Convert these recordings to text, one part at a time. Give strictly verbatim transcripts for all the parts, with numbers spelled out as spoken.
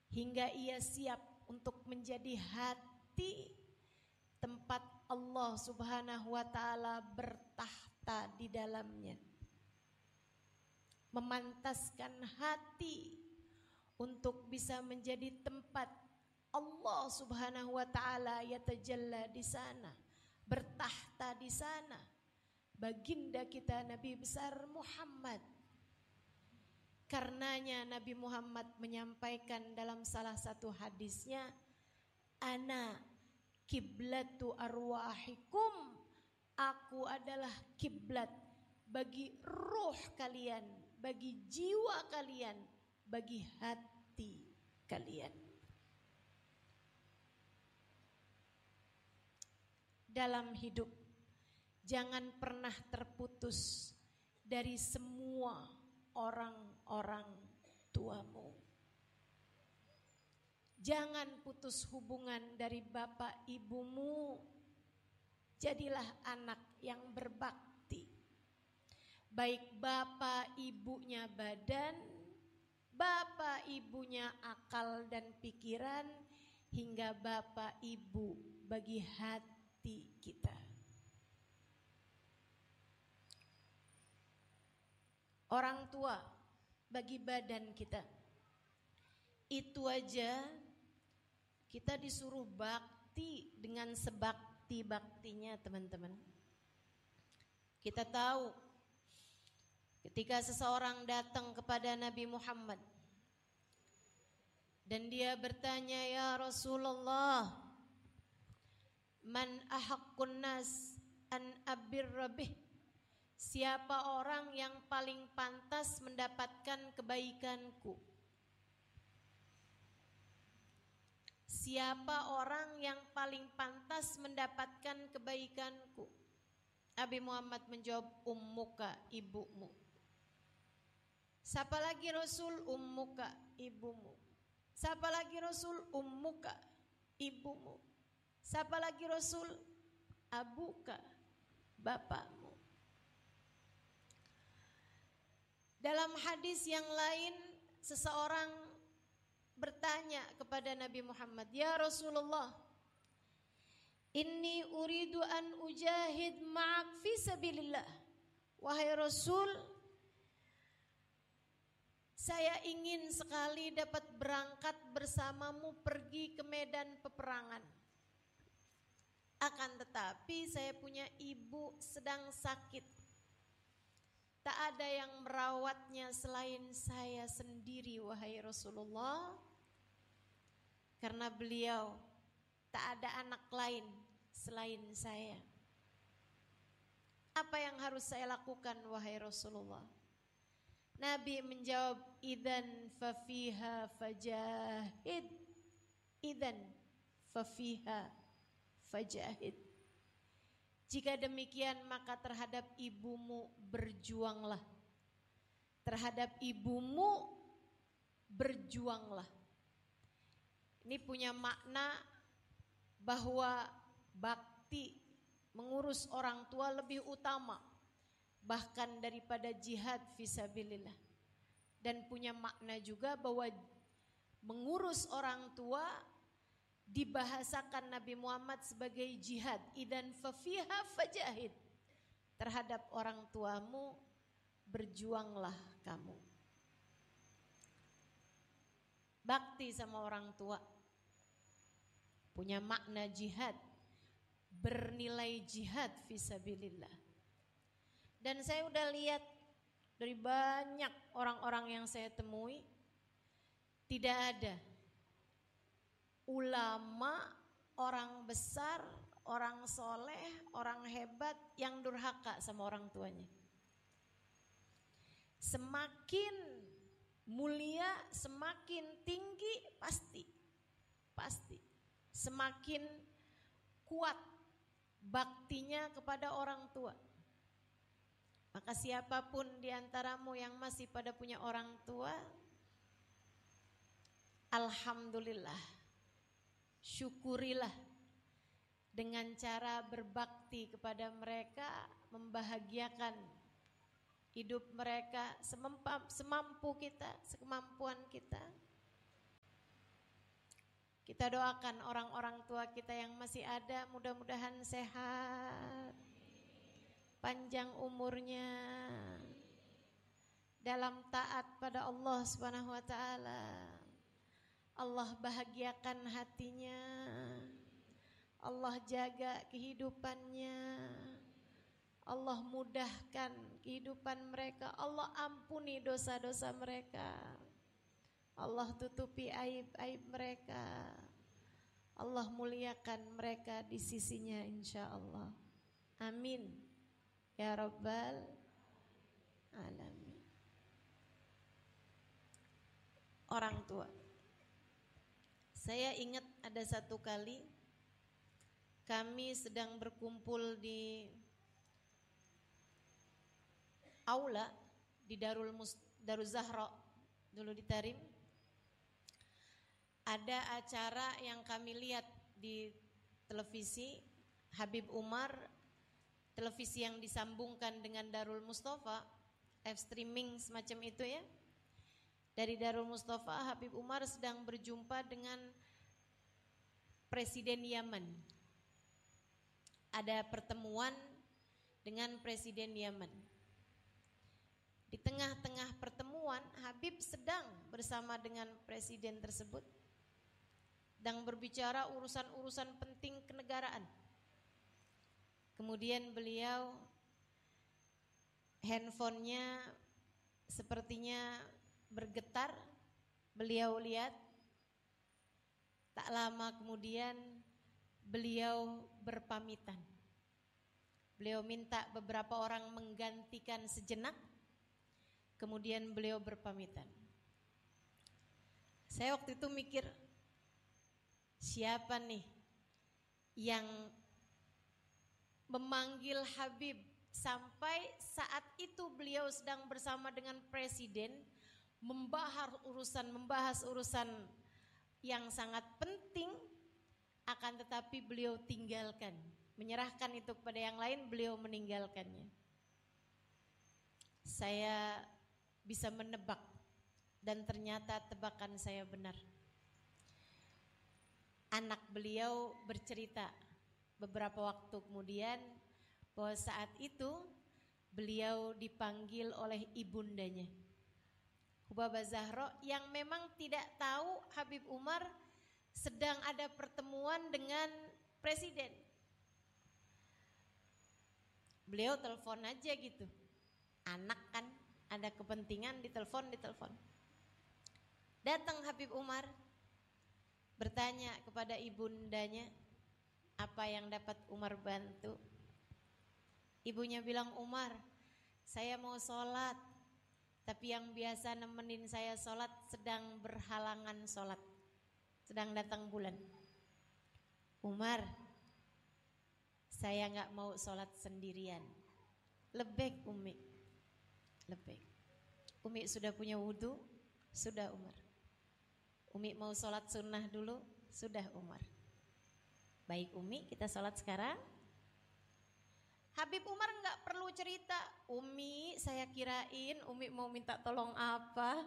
hingga ia siap untuk menjadi hati tempat Allah Subhanahu wa taala bertahta di dalamnya. Memantaskan hati untuk bisa menjadi tempat Allah Subhanahu wa taala yatajalla di sana, bertahta di sana. Baginda kita Nabi besar Muhammad. Karenanya Nabi Muhammad menyampaikan dalam salah satu hadisnya, ana kiblatu arwahikum, aku adalah kiblat bagi ruh kalian, bagi jiwa kalian, bagi hati kalian. Dalam hidup jangan pernah terputus dari semua orang-orang tuamu. Jangan putus hubungan dari bapak ibumu. Jadilah anak yang berbakti. Baik bapak ibunya badan, bapak ibunya akal dan pikiran, hingga bapak ibu bagi hati kita. Orang tua bagi badan kita. Itu aja kita disuruh bakti dengan sebakti-baktinya, teman-teman. Kita tahu ketika seseorang datang kepada Nabi Muhammad dan dia bertanya, ya Rasulullah, man ahaqqun nas an abirra bih, siapa orang yang paling pantas mendapatkan kebaikanku? Siapa orang yang paling pantas mendapatkan kebaikanku? Nabi Muhammad menjawab, ummuka, ibumu. Siapa lagi Rasul? Ummuka, ibumu. Siapa lagi Rasul? Ummuka, ibumu. Siapa lagi Rasul? Abuka, bapakmu. Dalam hadis yang lain, seseorang bertanya kepada Nabi Muhammad, ya Rasulullah, inni uridu an ujahid ma'ak fi sabilillah. Wahai Rasul, saya ingin sekali dapat berangkat bersamamu pergi ke medan peperangan. Akan tetapi saya punya ibu sedang sakit. Tak ada yang merawatnya selain saya sendiri, wahai Rasulullah. Karena beliau tak ada anak lain selain saya. Apa yang harus saya lakukan, wahai Rasulullah? Nabi menjawab, idzan fafiha fajahid. Idzan fafiha fajahid. Jika demikian, maka terhadap ibumu berjuanglah. Terhadap ibumu berjuanglah. Ini punya makna bahwa bakti mengurus orang tua lebih utama bahkan daripada jihad fisabilillah. Dan punya makna juga bahwa mengurus orang tua dibahasakan Nabi Muhammad sebagai jihad. Idan fafiha fajahid. Terhadap orang tuamu berjuanglah kamu. Bakti sama orang tua punya makna jihad, bernilai jihad fisabilillah. Dan saya udah lihat dari banyak orang-orang yang saya temui, tidak ada ulama, orang besar, orang soleh, orang hebat yang durhaka sama orang tuanya. Semakin mulia, semakin tinggi, pasti, pasti semakin kuat baktinya kepada orang tua. Maka siapapun di antaramu yang masih pada punya orang tua, alhamdulillah, syukurilah dengan cara berbakti kepada mereka, membahagiakan hidup mereka semampu kita, sekemampuan kita. Kita doakan orang-orang tua kita yang masih ada, mudah-mudahan sehat, panjang umurnya, dalam taat pada Allah Subhanahu wa taala. Allah bahagiakan hatinya, Allah jaga kehidupannya, Allah mudahkan kehidupan mereka, Allah ampuni dosa-dosa mereka, Allah tutupi aib-aib mereka, Allah muliakan mereka di sisinya insyaallah. Amin ya rabbal alamin. Orang tua, saya ingat ada satu kali kami sedang berkumpul di aula di Darul Mus, Darul Zahra dulu di Tarim. Ada acara yang kami lihat di televisi Habib Umar, televisi yang disambungkan dengan Darul Mustafa, live streaming semacam itu ya. Dari Darul Mustafa, Habib Umar sedang berjumpa dengan Presiden Yaman. Ada pertemuan dengan Presiden Yaman. Di tengah-tengah pertemuan, Habib sedang bersama dengan Presiden tersebut, sedang berbicara urusan-urusan penting kenegaraan. Kemudian beliau, handphonenya sepertinya bergetar, beliau lihat. Tak lama kemudian beliau berpamitan. Beliau minta beberapa orang menggantikan sejenak, kemudian beliau berpamitan. Saya waktu itu mikir, siapa nih yang memanggil Habib sampai saat itu beliau sedang bersama dengan Presiden membahas urusan membahas urusan yang sangat penting, akan tetapi beliau tinggalkan, menyerahkan itu kepada yang lain, beliau meninggalkannya. Saya bisa menebak dan ternyata tebakan saya benar. Anak beliau bercerita beberapa waktu kemudian bahwa saat itu beliau dipanggil oleh ibundanya, Hubabah Zahra, yang memang tidak tahu Habib Umar sedang ada pertemuan dengan Presiden. Beliau telepon aja gitu. Anak kan ada kepentingan, ditelepon, ditelepon. Datang Habib Umar, bertanya kepada ibundanya, apa yang dapat Umar bantu? Ibunya bilang, Umar, saya mau sholat, tapi yang biasa nemenin saya sholat sedang berhalangan sholat, sedang datang bulan. Umar, saya gak mau sholat sendirian. Lebek Umi, lebek. Umi sudah punya wudu? Sudah Umar. Umi mau sholat sunnah dulu? Sudah Umar. Baik Umi, kita sholat sekarang. Habib Umar gak perlu cerita, Umi saya kirain Umi mau minta tolong apa.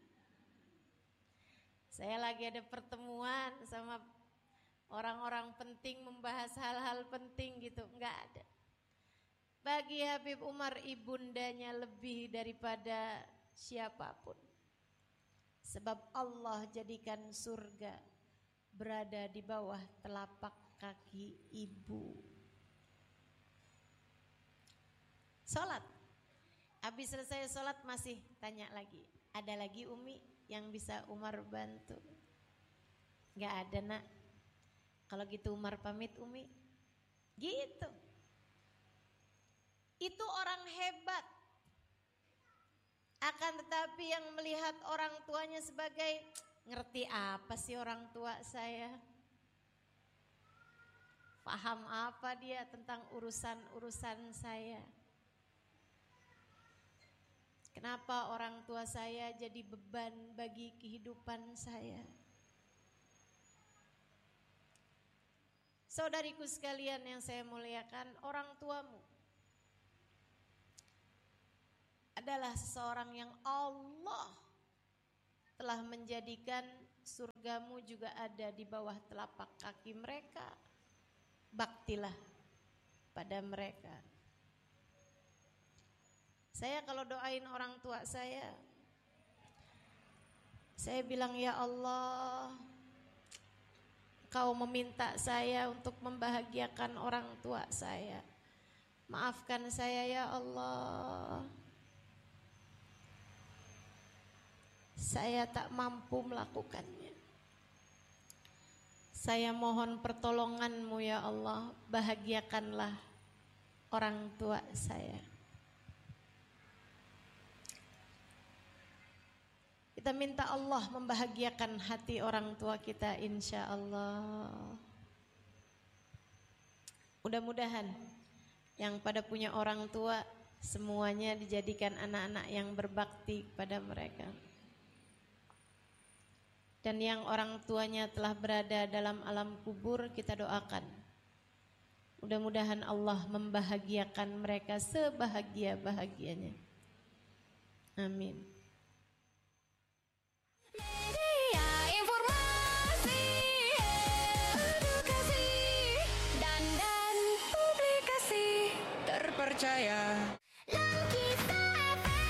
Saya lagi ada pertemuan sama orang-orang penting, membahas hal-hal penting gitu. Gak ada. Bagi Habib Umar, ibundanya lebih daripada siapapun. Sebab Allah jadikan surga berada di bawah telapak kaki ibu. Sholat, habis selesai sholat masih tanya lagi, ada lagi Umi yang bisa Umar bantu? Gak ada nak. Kalau gitu Umar pamit Umi. Gitu. Itu orang hebat. Akan tetapi yang melihat orang tuanya sebagai, ngerti apa sih orang tua saya? Paham apa dia tentang urusan-urusan saya? Kenapa orang tua saya jadi beban bagi kehidupan saya? Saudariku sekalian yang saya muliakan, orang tuamu adalah seseorang yang Allah telah menjadikan surgamu juga ada di bawah telapak kaki mereka. Baktilah pada mereka. Saya kalau doain orang tua saya, saya bilang, ya Allah, Kau meminta saya untuk membahagiakan orang tua saya. Maafkan saya ya Allah. Saya tak mampu melakukannya. Saya mohon pertolongan-Mu ya Allah, bahagiakanlah orang tua saya. Kita minta Allah membahagiakan hati orang tua kita, insya Allah. Mudah-mudahan yang pada punya orang tua semuanya dijadikan anak-anak yang berbakti kepada mereka. Dan yang orang tuanya telah berada dalam alam kubur, kita doakan mudah-mudahan Allah membahagiakan mereka sebahagia-bahagianya. Amin. Media informasi, edukasi, dan dan publikasi terpercaya. Langkista F M.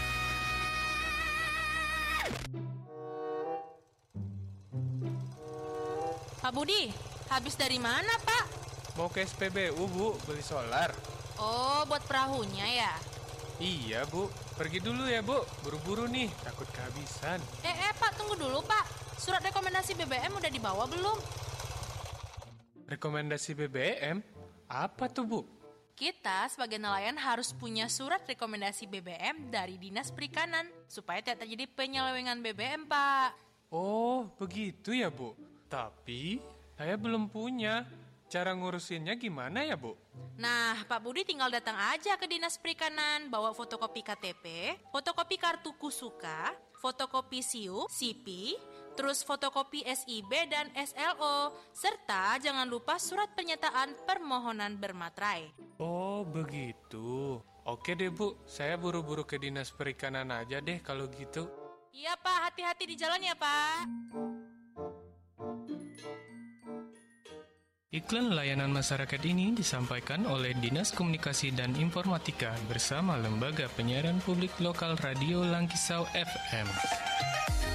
Pak Budi, habis dari mana Pak? Mau ke S P B U Bu, beli solar. Oh, buat perahunya ya? Iya Bu, pergi dulu ya Bu, buru-buru nih, takut kehabisan. Eh, eh Pak, tunggu dulu Pak. Surat rekomendasi B B M udah dibawa belum? Rekomendasi B B M? Apa tuh Bu? Kita sebagai nelayan harus punya surat rekomendasi B B M dari Dinas Perikanan supaya tidak terjadi penyelewengan B B M Pak. Oh, begitu ya Bu. Tapi saya belum punya. Cara ngurusinnya gimana ya Bu? Nah, Pak Budi tinggal datang aja ke Dinas Perikanan, bawa fotokopi K T P, fotokopi kartu Kusuka, fotokopi S I U, S I P I, terus fotokopi S I B dan S L O, serta jangan lupa surat pernyataan permohonan bermaterai. Oh, begitu. Oke deh Bu, saya buru-buru ke Dinas Perikanan aja deh kalau gitu. Iya Pak, hati-hati di jalan ya Pak. Iklan layanan masyarakat ini disampaikan oleh Dinas Komunikasi dan Informatika bersama Lembaga Penyiaran Publik Lokal Radio Langkisau F M.